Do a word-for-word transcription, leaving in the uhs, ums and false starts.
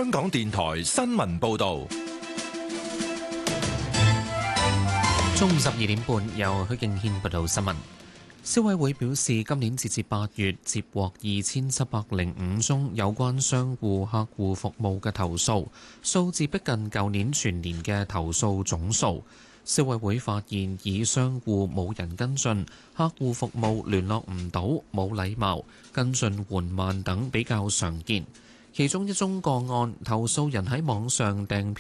香港電台新聞報道。 中午十二點半，由許敬軒報道新聞。消委會表示，今年截至八月，接獲二千七百零五宗有關商戶客戶服務嘅投訴，數字逼近舊年全年嘅投訴總數。消委會發現，以商戶冇人跟進、客戶服務聯絡唔到、冇禮貌、跟進緩慢等比較常見。其中一宗個案，投訴人喺網上訂